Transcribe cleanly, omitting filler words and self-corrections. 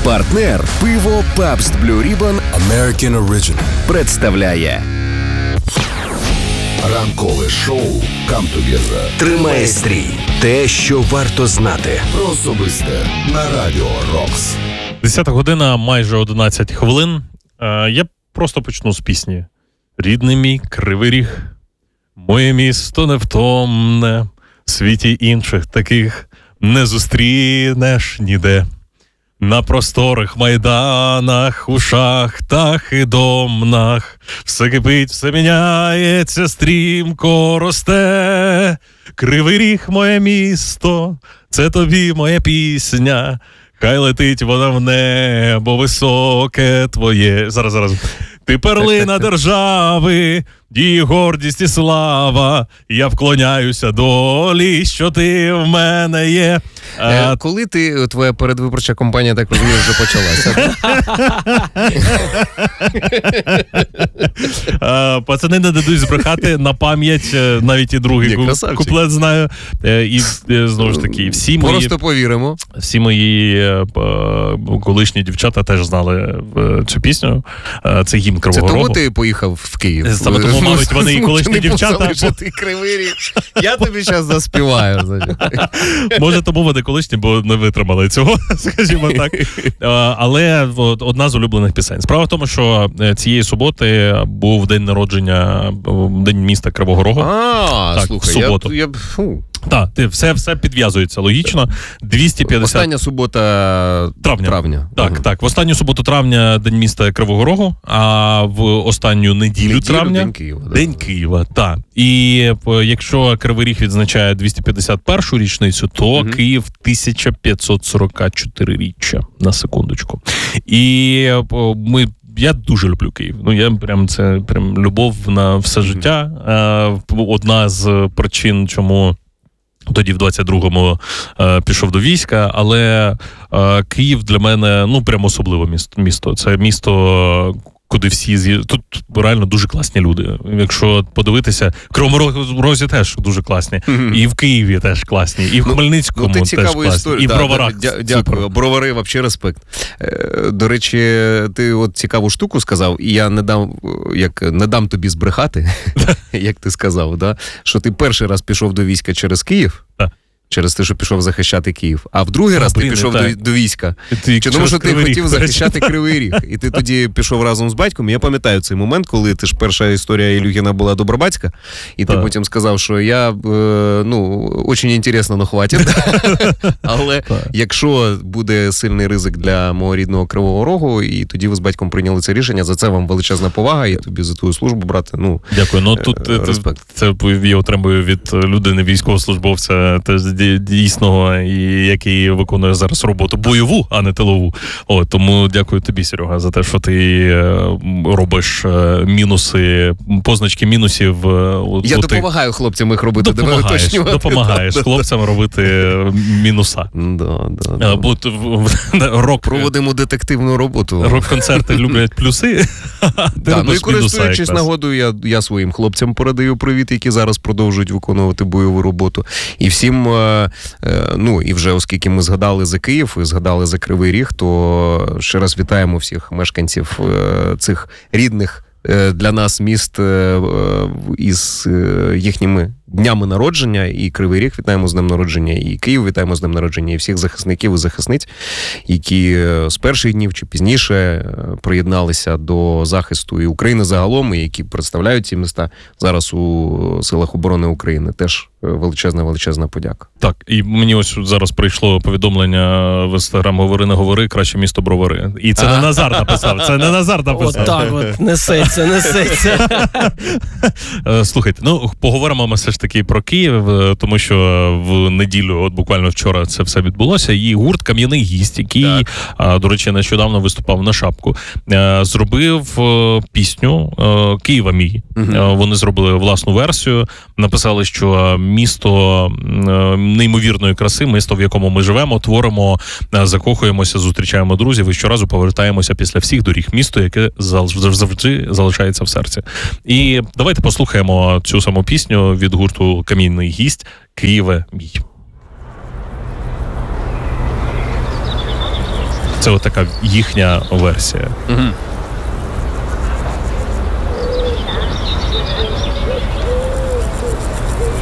Партнер пиво Pabst Blue Ribbon American Original представляє ранкове шоу Come Together. Тримає стрій. Те, що варто знати. Про особисте на Радіо Рокс. 10 година, майже 11 хвилин. Я просто почну з пісні. Рідний мій Кривий Ріг, моє місто невтомне, в світі інших таких не зустрінеш ніде. На просторих майданах, у шахтах і домнах все кипить, все міняється, стрімко росте. Кривий Ріг, моє місто, це тобі моя пісня. Хай летить вона в небо високе твоє. Зараз. Ти перлина держави, її гордість і слава. Я вклоняюся долі, що ти в мене є. Коли твоя передвиборча кампанія, так розумію, вже почалася? Пацани не дадуть збрехати на пам'ять, навіть і другий куплет знаю. І знову ж таки, просто повіримо. Всі мої колишні дівчата теж знали цю пісню. Це гімн Кривого Рогу. Це тому ти поїхав в Київ? Саме тому, мабуть, вони і колишні дівчата. Ти Кривий Ріг. Я тобі зараз заспіваю. Може, тому вони колишні, бо не витримали цього, скажімо так. Але одна з улюблених пісень. Справа в тому, що цієї суботи був день народження, день міста Кривого Рогу. Слухай, в суботу. Так, все підв'язується логічно. 250... Остання субота травня. Так. В останню суботу травня день міста Кривого Рогу, а в останню неділю травня День Києва. Так. І якщо Кривий Ріг відзначає 251-шу річницю, то Київ 1544-річчя, на секундочку. І я дуже люблю Київ. Це любов на все життя. Одна з причин, чому тоді в 22-му пішов до війська, але Київ для мене, прям особливе місто. Це місто, куди всі тут реально дуже класні люди. Якщо подивитися, в Кривому Розі теж дуже класні, і в Києві теж класні, і в Хмельницькому теж класні, історію. І в Броварах. Дякую. Бровари, взагалі респект. До речі, ти цікаву штуку сказав, і я не дам тобі збрехати, як ти сказав, що ти перший раз пішов до війська через Київ. Через те, що пішов захищати Київ. А в другий раз ти пішов до війська. Тому що ти хотів захищати Кривий Ріг. І ти тоді пішов разом з батьком. Я пам'ятаю цей момент, коли ти ж перша історія Ілюхіна була добробатська, і ти потім сказав, що я, очень інтересно, но хватить. Але якщо буде сильний ризик для мого рідного Кривого Рогу, і тоді ви з батьком прийняли це рішення, за це вам величезна повага, і тобі за твою службу, брате, Дякую. Тут респект. Це я отримую від людини, військовослужбовця, дійсного, який виконує зараз роботу бойову, а не тилову. Тому дякую тобі, Серега, за те, що ти робиш позначки мінусів. Я допомагаю хлопцям їх робити. Допомагаєш хлопцям робити мінуса. Проводимо детективну роботу. Рок-концерти люблять плюси, і користуючись нагодою, я своїм хлопцям передаю привіт, які зараз продовжують виконувати бойову роботу. І всім, і вже оскільки ми згадали за Київ і згадали за Кривий Ріг, то ще раз вітаємо всіх мешканців цих рідних для нас міст із їхніми днями народження, і Кривий Ріг вітаємо з днем народження, і Київ вітаємо з днем народження, і всіх захисників і захисниць, які з перших днів чи пізніше приєдналися до захисту і України загалом, і які представляють ці міста зараз у Силах оборони України. Теж величезна подяка. Так, і мені ось зараз прийшло повідомлення в Інстаграм «Говори, не говори, краще місто Бровари». І це не Назар написав, Отак от, несеться. Слухайте, поговоримо ми все ж таки про Київ, тому що в неділю, буквально вчора це все відбулося, і гурт «Кам'яний гість», який, до речі, нещодавно виступав на Шапку, зробив пісню «Києва мій». Вони зробили власну версію, написали, що місто неймовірної краси, місто, в якому ми живемо, творимо, закохуємося, зустрічаємо друзів і щоразу повертаємося після всіх доріг. Місто, яке завжди залишається в серці. І давайте послухаємо цю саму пісню від гурту «Кам'яний гість» «Києве мій». Це от така їхня версія. Угу.